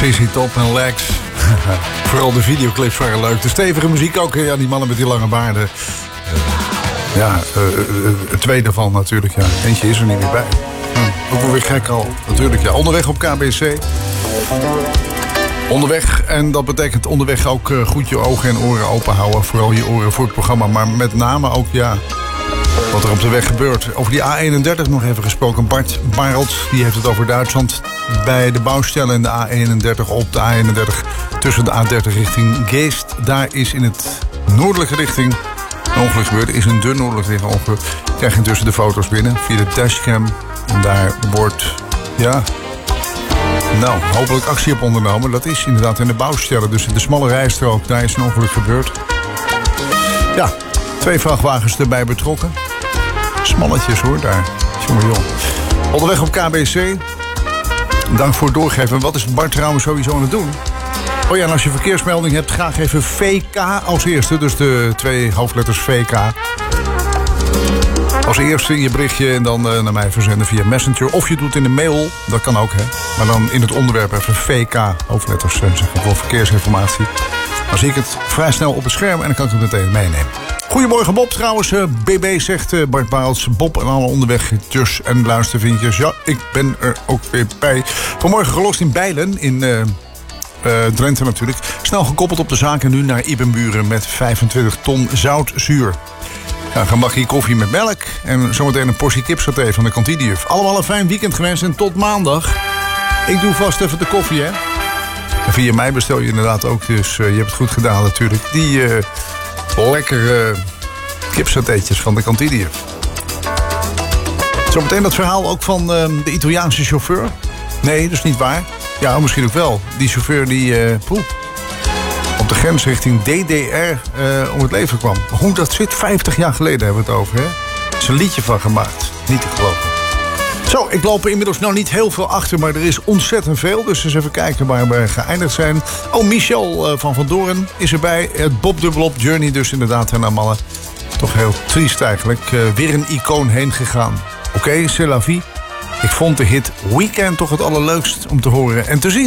CC Top en Lex. Vooral de videoclips waren leuk. De stevige muziek ook. Ja, die mannen met die lange baarden. Het tweede ervan natuurlijk. Ja. Eentje is er niet meer bij. Ook wel weer gek al. Natuurlijk, ja. Onderweg op KBC. Onderweg. En dat betekent onderweg ook goed je ogen en oren open houden. Vooral je oren voor het programma. Maar met name ook, ja, wat er op de weg gebeurt. Over die A31 nog even gesproken. Bart Barelt, die heeft het over Duitsland. Bij de bouwstellen in de A31 op de A31 tussen de A30 richting Geest. Daar is in het noordelijke richting een ongeluk gebeurd. Er is een de noordelijke richting ongeluk. Krijg je intussen de foto's binnen via de dashcam. En daar wordt, ja, nou, hopelijk actie op ondernomen. Dat is inderdaad in de bouwstellen. Dus in de smalle rijstrook, daar is een ongeluk gebeurd. Ja, 2 vrachtwagens erbij betrokken. Smalletjes hoor, daar. Jongen, jong. Onderweg op KBC. Dank voor het doorgeven. Wat is Bart trouwens sowieso aan het doen? Oh ja, en als je verkeersmelding hebt, graag even VK als eerste. Dus de 2 hoofdletters VK. Als eerste in je berichtje en dan naar mij verzenden via Messenger. Of je doet in de mail, dat kan ook, hè. Maar dan in het onderwerp even VK, hoofdletters, zeg ik voor verkeersinformatie. Dan zie ik het vrij snel op het scherm en dan kan ik het meteen meenemen. Goedemorgen Bob trouwens. BB zegt Bart Barels. Bob en alle onderwegjes en luistervindjes. Ja, ik ben er ook weer bij. Vanmorgen gelost in Bijlen in Drenthe natuurlijk. Snel gekoppeld op de zaken nu naar Ibenburen met 25 ton zoutzuur. Ja, een bakje koffie met melk en zometeen een portie kipsaté van de kantinejuf. Allemaal een fijn weekend gewenst en tot maandag. Ik doe vast even de koffie, hè. En via mij bestel je inderdaad ook, dus je hebt het goed gedaan natuurlijk. Die lekkere kipsatéetjes van de kantinejuf. Zometeen dat verhaal ook van de Italiaanse chauffeur. Nee, dat is niet waar. Ja, misschien ook wel. Die chauffeur die op de grens richting DDR om het leven kwam. Hoe dat zit, 50 jaar geleden hebben we het over, hè? Er is een liedje van gemaakt. Niet te geloven. Zo, ik loop er inmiddels nou niet heel veel achter, maar er is ontzettend veel. Dus eens even kijken waar we geëindigd zijn. Oh, Michel van Doorn is erbij. Het Bob Dubbelop Journey dus inderdaad naar Malle. Toch heel triest eigenlijk. Weer een icoon heen gegaan. Oké, c'est la vie. Ik vond de hit Weekend toch het allerleukst om te horen en te zien.